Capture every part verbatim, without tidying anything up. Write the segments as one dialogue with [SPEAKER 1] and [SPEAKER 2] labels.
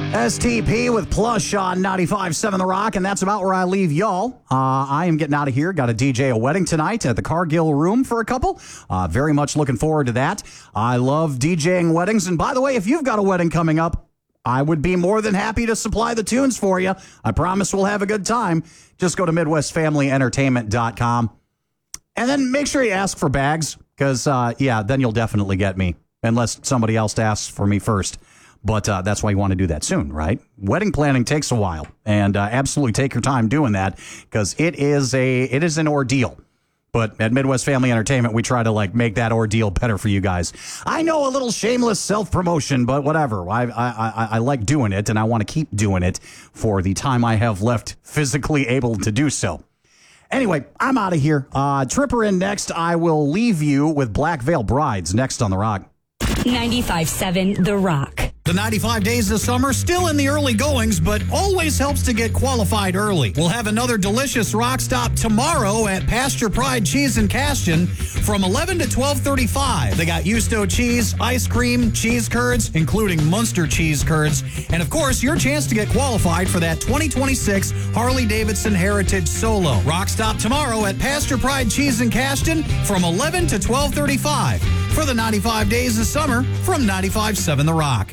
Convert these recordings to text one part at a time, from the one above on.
[SPEAKER 1] S T P with Plush on ninety-five point seven The Rock, and that's about where I leave y'all. Uh, I am getting out of here. Got to D J a wedding tonight at the Cargill Room for a couple. Uh, very much looking forward to that. I love DJing weddings, and by the way, if you've got a wedding coming up, I would be more than happy to supply the tunes for you. I promise we'll have a good time. Just go to Midwest Family Entertainment dot com, and then make sure you ask for bags, because, uh, yeah, then you'll definitely get me, unless somebody else asks for me first. But uh, that's why you want to do that soon, right? Wedding planning takes a while, and uh, absolutely take your time doing that, because it is a it is an ordeal. But at Midwest Family Entertainment, we try to like make that ordeal better for you guys. I know, a little shameless self-promotion, but whatever. I I I, I like doing it, and I want to keep doing it for the time I have left physically able to do so. Anyway, I'm out of here. Uh, Tripper in next. I will leave you with Black Veil Brides next on The Rock.
[SPEAKER 2] ninety-five point seven The Rock.
[SPEAKER 1] The ninety-five days of summer, still in the early goings, but always helps to get qualified early. We'll have another delicious rock stop tomorrow at Pasture Pride Cheese and Caston from eleven to twelve thirty-five. They got Yusto cheese, ice cream, cheese curds, including Munster cheese curds, and of course, your chance to get qualified for that twenty twenty-six Harley-Davidson Heritage Solo. Rock stop tomorrow at Pasture Pride Cheese and Caston from eleven to twelve thirty-five for the ninety-five days of summer from ninety-five point seven The Rock.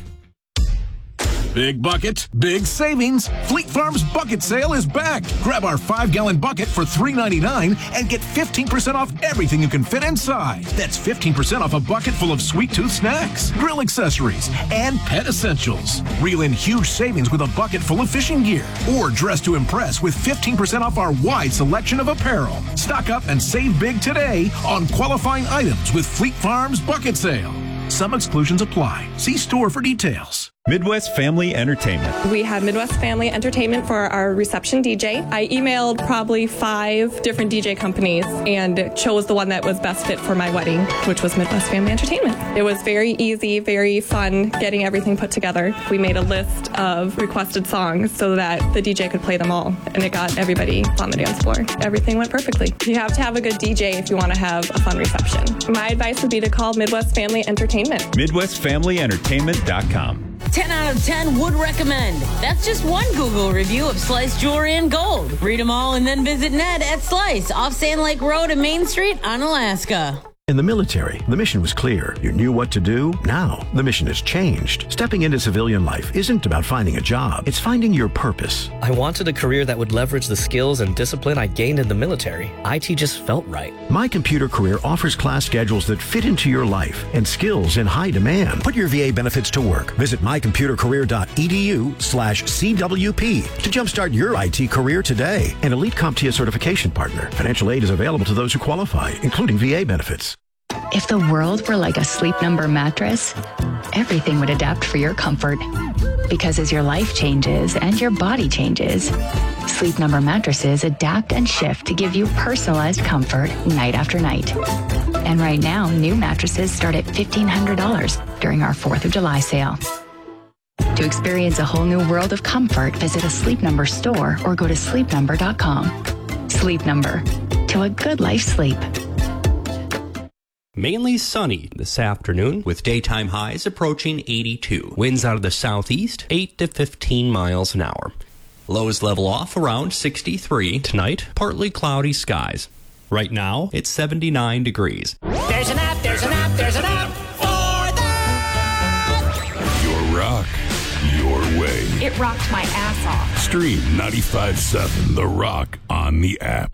[SPEAKER 3] Big bucket, big savings. Fleet Farm's bucket sale is back. Grab our five-gallon bucket for three ninety-nine and get fifteen percent off everything you can fit inside. That's fifteen percent off a bucket full of sweet tooth snacks, grill accessories, and pet essentials. Reel in huge savings with a bucket full of fishing gear. Or dress to impress with fifteen percent off our wide selection of apparel. Stock up and save big today on qualifying items with Fleet Farm's bucket sale. Some exclusions apply. See store for details.
[SPEAKER 4] Midwest Family Entertainment.
[SPEAKER 5] We had Midwest Family Entertainment for our reception D J. I emailed probably five different D J companies and chose the one that was best fit for my wedding, which was Midwest Family Entertainment. It was very easy, very fun getting everything put together. We made a list of requested songs so that the D J could play them all, and it got everybody on the dance floor. Everything went perfectly. You have to have a good D J if you want to have a fun reception. My advice would be to call Midwest Family Entertainment.
[SPEAKER 4] Midwest Family Entertainment dot com.
[SPEAKER 6] ten out of ten would recommend. That's just one Google review of Slice Jewelry and Gold. Read them all and then visit Ned at Slice off Sand Lake Road and Main Street on Alaska.
[SPEAKER 7] In the military, the mission was clear. You knew what to do. Now, the mission has changed. Stepping into civilian life isn't about finding a job. It's finding your purpose.
[SPEAKER 8] I wanted a career that would leverage the skills and discipline I gained in the military. I T just felt right.
[SPEAKER 7] My Computer Career offers class schedules that fit into your life and skills in high demand. Put your V A benefits to work. Visit my computer career dot e d u slash C W P to jumpstart your I T career today. An Elite CompTIA certification partner. Financial aid is available to those who qualify, including V A benefits.
[SPEAKER 9] If the world were like a Sleep Number mattress, everything would adapt for your comfort. Because as your life changes and your body changes, Sleep Number mattresses adapt and shift to give you personalized comfort night after night. And right now, new mattresses start at fifteen hundred dollars during our fourth of July sale. To experience a whole new world of comfort, visit a Sleep Number store or go to sleep number dot com. Sleep Number. To a good life sleep.
[SPEAKER 10] Mainly sunny this afternoon with daytime highs approaching eighty-two. Winds out of the southeast, eight to fifteen miles an hour. Lows level off around sixty-three. Tonight, partly cloudy skies. Right now, it's seventy-nine degrees.
[SPEAKER 11] There's an app, there's an app, there's an app for that!
[SPEAKER 12] Your rock, your way.
[SPEAKER 13] It rocked my ass off.
[SPEAKER 12] Stream ninety-five point seven The Rock on the app.